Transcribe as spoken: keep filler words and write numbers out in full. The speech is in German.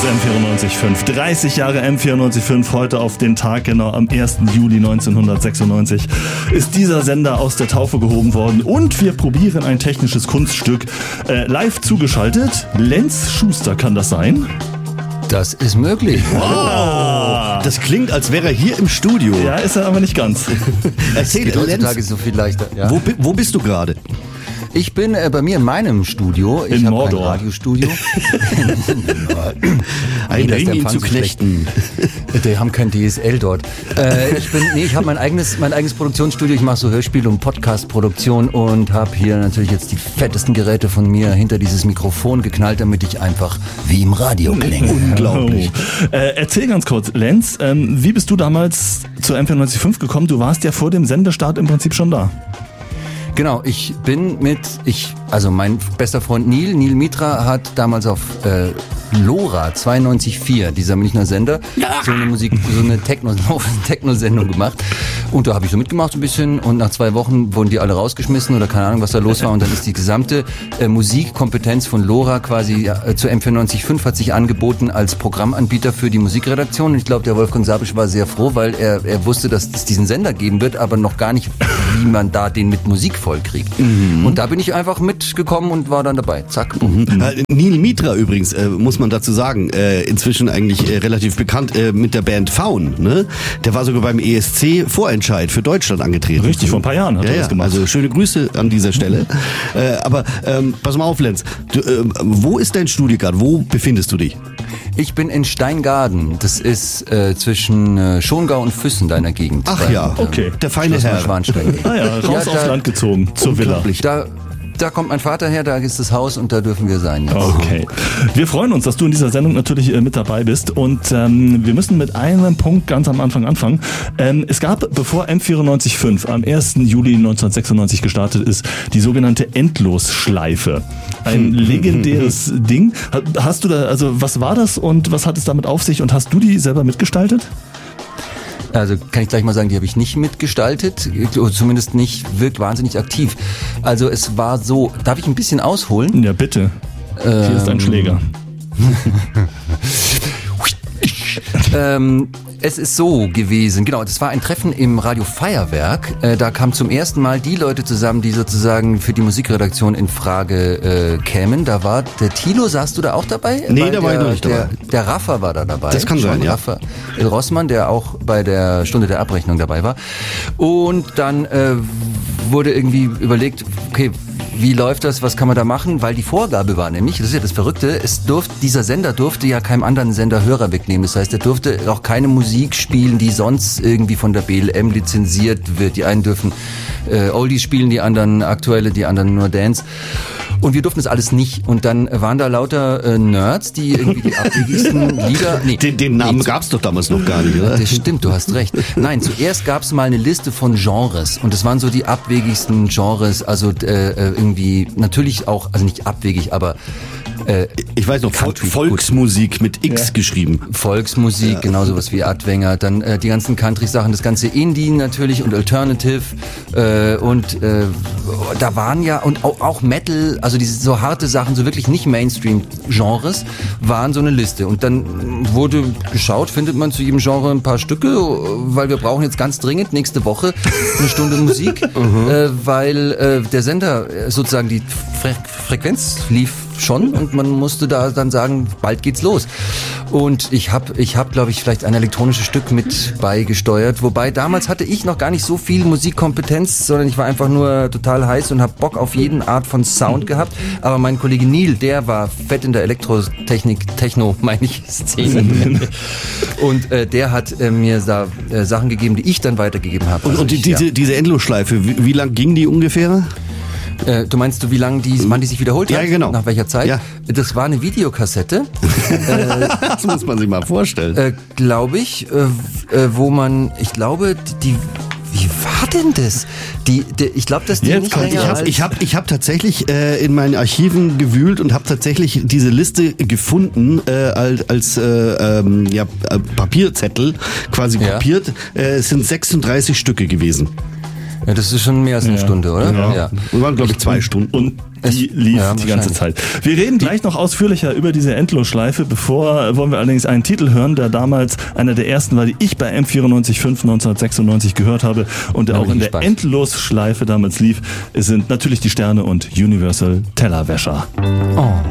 ist M vierundneunzig Komma fünf. dreißig Jahre M vierundneunzig Komma fünf. Heute auf den Tag genau am ersten Juli neunzehnhundertsechsundneunzig ist dieser Sender aus der Taufe gehoben worden und wir probieren ein technisches Kunststück. Äh, live zugeschaltet. Lenz Schuster, kann das sein? Das ist möglich. Wow. Das klingt, als wäre er hier im Studio. Ja, ist er aber nicht ganz. Erzähl, geht heutzutage so viel leichter. Ja? Wo, wo bist du gerade? Ich bin äh, bei mir in meinem Studio. Ich habe ein Radiostudio. Ein Ring, ihn zu knechten. Die haben kein D S L dort. Äh, ich bin, nee, ich habe mein eigenes, mein eigenes Produktionsstudio. Ich mache so Hörspiel- und Podcast-Produktion und habe hier natürlich jetzt die fettesten Geräte von mir hinter dieses Mikrofon geknallt, damit ich einfach wie im Radio klinge. Unglaublich. Oh. Äh, erzähl ganz kurz, Lenz, ähm, wie bist du damals zu M vierundneunzig Komma fünf gekommen? Du warst ja vor dem Sendestart im Prinzip schon da. Genau, ich bin mit, ich, also mein bester Freund Neil, Neil Mitra hat damals auf äh, Lora zweiundneunzig Komma vier, dieser Münchner Sender, so eine Musik, so eine Techno, Techno-Sendung gemacht. Und da habe ich so mitgemacht so ein bisschen und nach zwei Wochen wurden die alle rausgeschmissen oder keine Ahnung, was da los war. Und dann ist die gesamte äh, Musikkompetenz von Lora quasi äh, zu M vierundneunzig Komma fünf hat sich angeboten als Programmanbieter für die Musikredaktion. Und ich glaube, der Wolfgang Sabisch war sehr froh, weil er, er wusste, dass es diesen Sender geben wird, aber noch gar nicht, wie man da den mit Musik vollkriegt. Mhm. Und da bin ich einfach mitgekommen und war dann dabei. Zack. Mhm. Äh, Neil Mitra übrigens, äh, muss man dazu sagen, äh, inzwischen eigentlich äh, relativ bekannt äh, mit der Band Faun. Ne? Der war sogar beim E S C Vorentscheid für Deutschland angetreten. Richtig, vor ein paar Jahren hat ja, er das gemacht. Also schöne Grüße an dieser Stelle. äh, aber ähm, pass mal auf, Lenz. Du, äh, wo ist dein Studio gerade? Wo befindest du dich? Ich bin in Steingaden. Das ist äh, zwischen äh, Schongau und Füssen, deiner Gegend. Ach bei, ja, okay. Der feine Herr. Schwanstein. Ah ja, raus ja, aufs da, Land gezogen, zur Villa. Da, da kommt mein Vater her, da ist das Haus und da dürfen wir sein. Jetzt. Okay. Wir freuen uns, dass du in dieser Sendung natürlich äh, mit dabei bist und ähm, wir müssen mit einem Punkt ganz am Anfang anfangen. Ähm, es gab, bevor M vierundneunzig Komma fünf am ersten Juli neunzehnhundertsechsundneunzig gestartet ist, die sogenannte Endlosschleife. Ein legendäres Ding. Hast du da, also was war das und was hat es damit auf sich und hast du die selber mitgestaltet? Also kann ich gleich mal sagen, die habe ich nicht mitgestaltet, zumindest nicht wirklich wahnsinnig aktiv. Also es war so, darf ich ein bisschen ausholen? Ja, bitte. Ähm, Hier ist ein Schläger. ähm, es ist so gewesen, genau, das war ein Treffen im Radio Feuerwerk. Äh, da kamen zum ersten Mal die Leute zusammen, die sozusagen für die Musikredaktion in Frage äh, kämen. Da war der Thilo, saßt du da auch dabei? Nee, Weil da war der, ich noch nicht dabei. Der, der Raffa war da dabei. Das kann sein, ja. Raphael Rossmann, der auch bei der Stunde der Abrechnung dabei war. Und dann äh, wurde irgendwie überlegt, okay, wie läuft das, was kann man da machen? Weil die Vorgabe war nämlich, das ist ja das Verrückte, es durfte, dieser Sender durfte ja keinem anderen Sender Hörer wegnehmen. Das heißt, er durfte auch keine Musik spielen, die sonst irgendwie von der B L M lizenziert wird. Die einen dürfen äh, Oldies spielen, die anderen aktuelle, die anderen nur Dance. Und wir durften das alles nicht. Und dann waren da lauter äh, Nerds, die irgendwie die abwegigsten Lieder... Nee, den, den Namen nee, gab's doch damals noch gar nicht, oder? Das stimmt, du hast recht. Nein, zuerst gab's mal eine Liste von Genres. Und das waren so die abwegigsten Genres. Also äh, irgendwie, natürlich auch, also nicht abwegig, aber... Äh, ich weiß noch, Country, Volksmusik gut. Mit X ja. geschrieben. Volksmusik, ja. Genau sowas wie Adwenger. Dann äh, die ganzen Country-Sachen, das ganze Indie natürlich und Alternative. Äh, und äh, da waren ja, und auch, auch Metal, also diese so harte Sachen, so wirklich nicht Mainstream-Genres, waren so eine Liste. Und dann wurde geschaut, findet man zu jedem Genre ein paar Stücke, weil wir brauchen jetzt ganz dringend nächste Woche eine Stunde Musik, uh-huh. äh, weil äh, der Sender sozusagen die Fre- Frequenz lief schon und man musste da dann sagen, bald geht's los. Und ich habe, ich hab, glaube ich, vielleicht ein elektronisches Stück mit beigesteuert, wobei damals hatte ich noch gar nicht so viel Musikkompetenz, sondern ich war einfach nur total heiß und habe Bock auf jeden Art von Sound gehabt. Aber mein Kollege Neil, der war fett in der Elektrotechnik, Techno, meine ich, Szene. Und äh, der hat äh, mir da äh, Sachen gegeben, die ich dann weitergegeben habe. Und, also und die, ich, diese, ja. diese Endlosschleife, wie, wie lang ging die ungefähr? Äh, du meinst du, wie lange die, wann die sich wiederholt hat? Ja, genau. Nach welcher Zeit? Ja. Das war eine Videokassette. äh, das muss man sich mal vorstellen. Äh, glaube ich, äh, äh, wo man, ich glaube, die, wie war denn das? Die, die, ich glaube, dass die Jetzt nicht kommt- länger Ich habe als- ich hab, ich hab tatsächlich äh, in meinen Archiven gewühlt und habe tatsächlich diese Liste gefunden äh, als, als äh, ähm, ja, äh, Papierzettel quasi Ja. kopiert. Äh, es sind sechsunddreißig Stücke gewesen. Ja, das ist schon mehr als eine Ja. Stunde, oder? Ja. Ja. Das waren, glaube ich, zwei Stunden. Und Die Es- lief ja, die ganze wahrscheinlich. Zeit. Wir reden gleich noch ausführlicher über diese Endlosschleife. Bevor wollen wir allerdings einen Titel hören, der damals einer der ersten war, die ich bei M vierundneunzig Komma fünf neunzehnhundertsechsundneunzig gehört habe und der Da auch bin in ich der gespannt. Endlosschleife damals lief. Es sind natürlich die Sterne und Universal Tellerwäscher. Oh.